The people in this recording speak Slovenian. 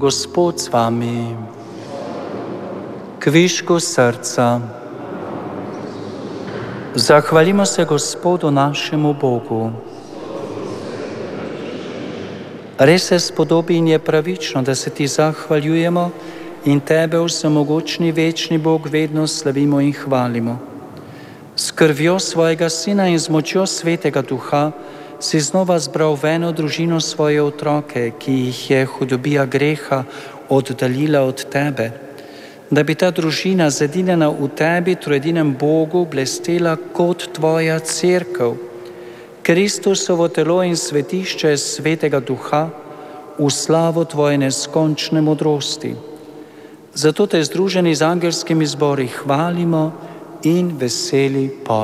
Gospod z vami. Kvišku srca. Zahvalimo se Gospodu našemu Bogu. Res se spodobi in je pravično, da se ti zahvaljujemo in tebe, vsemogočni večni Bog, vedno slavimo in hvalimo. S krvjo svojega Sina in z močjo Svetega Duha si znova zbral v eno družino svoje otroke, ki jih je hudobija greha oddaljila od tebe, da bi ta družina zedinjena v tebi, trojedinem Bogu, blestela kot tvoja cerkev, Kristusovo telo in svetišče Svetega Duha, v slavo tvoje neskončne modrosti. Zato te združeni z angelskimi zbori hvalimo in veseli pojemo.